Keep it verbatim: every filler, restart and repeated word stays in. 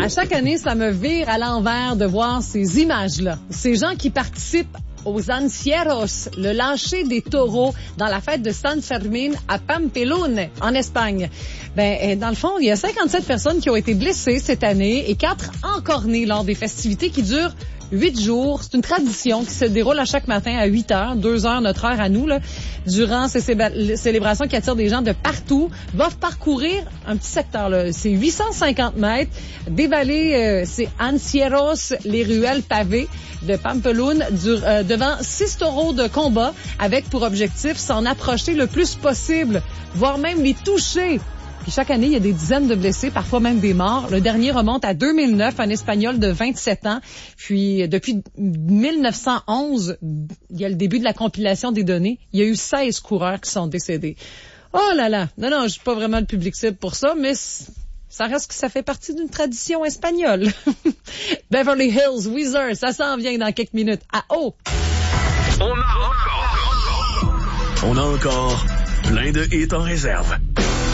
À chaque année, ça me vire à l'envers de voir ces images-là. Ces gens qui participent aux Ancieros, le lâcher des taureaux dans la fête de San Fermín à Pampelune, en Espagne. Ben, dans le fond, il y a cinquante-sept personnes qui ont été blessées cette année et quatre encornées lors des festivités qui durent huit jours. C'est une tradition qui se déroule à chaque matin à huit heures, deux heures, notre heure à nous, là, durant ces célébrations qui attirent des gens de partout, va parcourir un petit secteur, là. C'est huit cent cinquante mètres, dévaler, euh, c'est Ancieros, les ruelles pavées de Pampelune, du, euh, devant six taureaux de combat, avec pour objectif s'en approcher le plus possible, voire même les toucher. Puis chaque année, il y a des dizaines de blessés, parfois même des morts. Le dernier remonte à deux mille neuf, un Espagnol de vingt-sept ans. Puis depuis mille neuf cent onze, il y a le début de la compilation des données. Il y a eu seize coureurs qui sont décédés. Oh là là! Non, non, je suis pas vraiment le public cible pour ça, mais ça reste que ça fait partie d'une tradition espagnole. Beverly Hills, Weezer, ça s'en vient dans quelques minutes. Ah oh! On a encore... On a encore plein de hits en réserve.